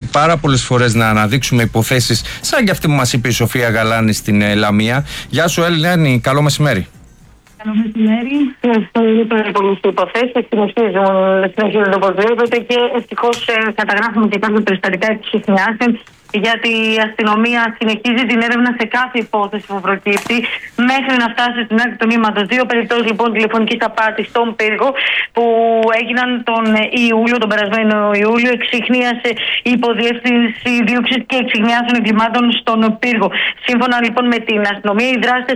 πάρα πολλές φορές να αναδείξουμε υποθέσεις σαν και αυτή που μας είπε η Σοφία Γαλάνη στην Λαμία. Γεια σου, Ελένη, καλό μεσημέρι. Καλό μεσημέρι. Είναι πάρα πολλές υποθέσεις, συνεχίζονται όπως βλέπετε και ευτυχώς καταγράφουμε και κάποια περιστατικά εξυχνιάσεων, γιατί η αστυνομία συνεχίζει την έρευνα σε κάθε υπόθεση που προκύπτει μέχρι να φτάσει στην άκρη του νήματος. Δύο περιπτώσεις λοιπόν τηλεφωνικής απάτης στον Πύργο που έγιναν τον περασμένο Ιούλιο. Εξυχνίασε η Υποδιεύθυνση Δίωξης και Εξυχνιάσεων Εγκλημάτων στον Πύργο. Σύμφωνα λοιπόν με την αστυνομία, οι δράστες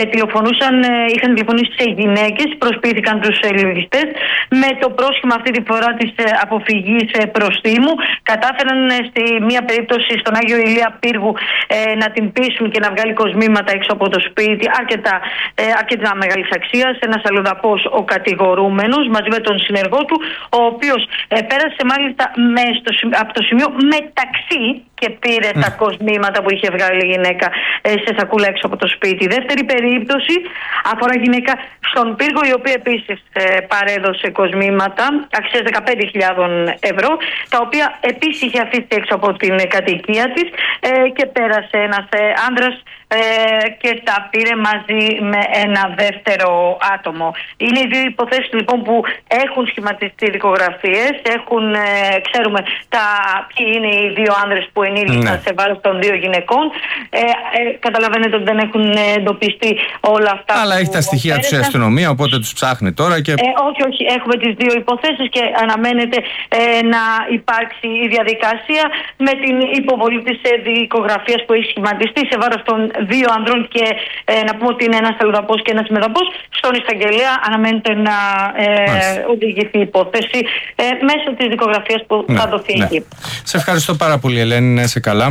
είχαν τηλεφωνήσει σε γυναίκες, προσποιήθηκαν τους λογιστές με το πρόσχημα αυτή τη φορά της αποφυγής προστίμου. Κατάφεραν στη μία περίπτωση στον Άγιο Ηλία Πύργου να την πείσουν και να βγάλει κοσμήματα έξω από το σπίτι, αρκετά μεγάλης αξίας. Ένας αλλοδαπός ο κατηγορούμενος μαζί με τον συνεργό του, ο οποίος πέρασε μάλιστα από το σημείο μεταξύ και πήρε τα κοσμήματα που είχε βγάλει η γυναίκα σε σακούλα έξω από το σπίτι. Η δεύτερη περίπτωση αφορά γυναίκα στον Πύργο, η οποία επίσης παρέδωσε κοσμήματα αξίας 15.000 ευρώ, τα οποία επίσης είχε αφήσει έξω από την κατοικία της και πέρασε ένας άνδρας και τα πήρε μαζί με ένα δεύτερο άτομο. Είναι οι δύο υποθέσεις λοιπόν που έχουν σχηματιστεί δικογραφίες, ξέρουμε ποιοι είναι οι δύο άνδρες που ενήλικαν σε βάρος των δύο γυναικών. Καταλαβαίνετε ότι δεν έχουν εντοπιστεί όλα αυτά. Αλλά έχει τα στοιχεία τους η αστυνομία, οπότε τους ψάχνει τώρα και... Όχι, έχουμε τις δύο υποθέσεις και αναμένεται να υπάρξει η διαδικασία με την υποβολή της δικογραφίας που έχει σχηματιστεί σε βάρος των δύο ανδρών και να πούμε ότι είναι ένας αλλοδαπός και ένας μεδαπός. Στον εισαγγελέα αναμένεται να οδηγηθεί η υπόθεση μέσω της δικογραφίας που θα δοθεί εκεί. Σε ευχαριστώ πάρα πολύ, Ελένη, να είσαι καλά.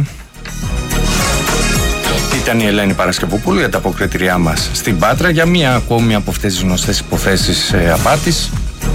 Ήταν η Ελένη Παρασκευοπούλου για τα αποκριτήριά μας στην Πάτρα για μία ακόμη από αυτές τις γνωστές υποθέσεις απάτης.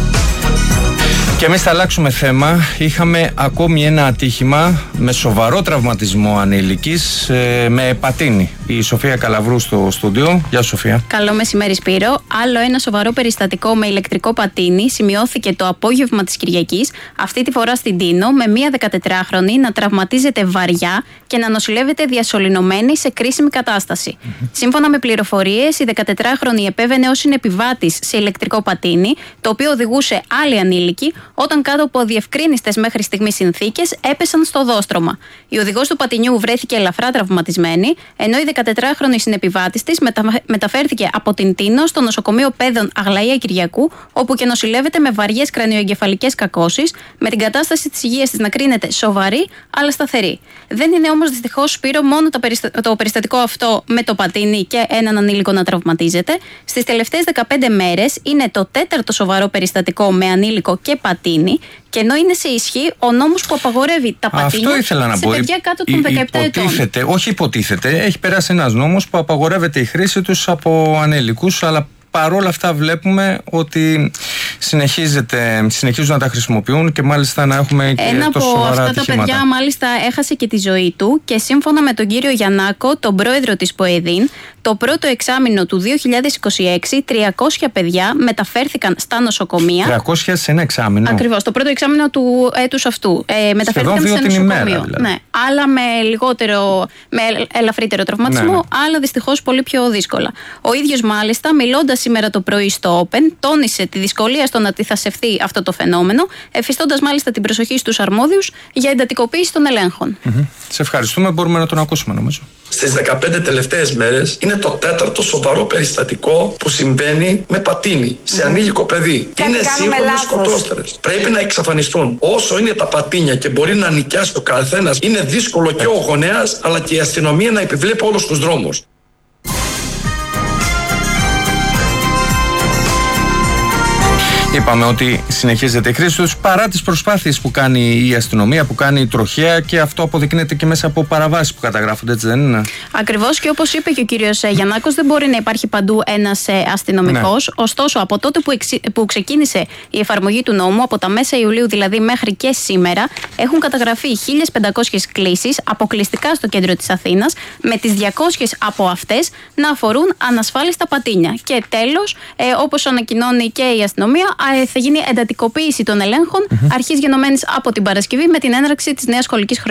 Και εμείς θα αλλάξουμε θέμα. Είχαμε ακόμη ένα ατύχημα με σοβαρό τραυματισμό ανήλικης με πατίνι. Η Σοφία Καλαβρού στο στούντιο. Γεια σου, Σοφία. Καλό μεσημέρι, Σπύρο. Άλλο ένα σοβαρό περιστατικό με ηλεκτρικό πατίνι σημειώθηκε το απόγευμα της Κυριακής, αυτή τη φορά στην Τίνο, με μία 14χρονη να τραυματίζεται βαριά και να νοσηλεύεται διασωληνωμένη σε κρίσιμη κατάσταση. Σύμφωνα με πληροφορίες, η 14χρονη επέβαινε ως συνεπιβάτης σε ηλεκτρικό πατίνι, το οποίο οδηγούσε άλλη ανήλικη, όταν κάτω από διευκρίνιστες μέχρι στιγμής συνθήκες έπεσαν στο οδόστρωμα. Η οδηγός του πατινιού βρέθηκε ελαφρά τραυματισμένη, ενώ η 14χρονη συνεπιβάτης της μεταφέρθηκε από την Τίνο στο νοσοκομείο Παίδων Αγλαία Κυριακού, όπου και νοσηλεύεται με βαριές κρανιοεγκεφαλικές κακώσεις, με την κατάσταση της υγείας της να κρίνεται σοβαρή αλλά σταθερή. Δεν είναι όμως δυστυχώς, Σπύρο, μόνο το περιστατικό αυτό με το πατίνι και έναν ανήλικο να τραυματίζεται. Στις τελευταίες 15 μέρες είναι το τέταρτο σοβαρό περιστατικό με ανήλικο και πατίνι, και ενώ είναι σε ισχύ ο νόμος που απαγορεύει τα πατίνια σε παιδιά κάτω των 17 ετών. Όχι υποτίθεται, έχει περάσει ένας νόμος που απαγορεύεται η χρήση τους από ανήλικους, αλλά παρόλα αυτά βλέπουμε ότι συνεχίζουν να τα χρησιμοποιούν και μάλιστα να έχουμε και ένα τόσο σοβαρά ατυχήματα. Ένα από αυτά τα παιδιά μάλιστα έχασε και τη ζωή του, και σύμφωνα με τον κύριο Γιαννάκο, τον πρόεδρο της ΠΟΕΔΗΝ, το πρώτο εξάμηνο του 2026 300 παιδιά μεταφέρθηκαν στα νοσοκομεία. 300 σε ένα εξάμηνο. Ακριβώς, το πρώτο εξάμηνο του έτους αυτού. Μεταφέρθηκαν σε νοσοκομείο. Δηλαδή. Ναι. Άλλα με ελαφρύτερο τραυματισμό, άλλα δυστυχώς πολύ πιο δύσκολα. Ο ίδιος μάλιστα, μιλώντας σήμερα το πρωί στο Open, τόνισε τη δυσκολία στο να αντιθασευθεί αυτό το φαινόμενο, εφιστώντας μάλιστα την προσοχή στους αρμόδιους για εντατικοποίηση των ελέγχων. Σε ευχαριστούμε, μπορούμε να τον ακούσουμε νομίζω. Στις 15 τελευταίες μέρες είναι το τέταρτο σοβαρό περιστατικό που συμβαίνει με πατίνι σε ανήλικο παιδί. Είναι σύγχρονες σκοτώστερες. Πρέπει να εξαφανιστούν. Όσο είναι τα πατίνια και μπορεί να νοικιάσει ο καθένας, είναι δύσκολο και ο γονέας αλλά και η αστυνομία να επιβλέπει όλους τους δρόμους. Είπαμε ότι συνεχίζεται η χρήση τους παρά τις προσπάθειες που κάνει η αστυνομία, που κάνει η τροχέα, και αυτό αποδεικνύεται και μέσα από παραβάσεις που καταγράφονται, έτσι δεν είναι? Ακριβώς, και όπως είπε και ο κύριος Γιαννάκος, δεν μπορεί να υπάρχει παντού ένας αστυνομικός. Ναι. Ωστόσο, από τότε που ξεκίνησε η εφαρμογή του νόμου, από τα μέσα Ιουλίου δηλαδή μέχρι και σήμερα, έχουν καταγραφεί 1.500 κλήσεις αποκλειστικά στο κέντρο της Αθήνας, με τις 200 από αυτές να αφορούν ανασφάλιστα πατίνια. Και τέλος, όπως ανακοινώνει και η αστυνομία, θα γίνει εντατικοποίηση των ελέγχων αρχής γενομένης από την Παρασκευή με την έναρξη της νέας σχολικής χρονιάς.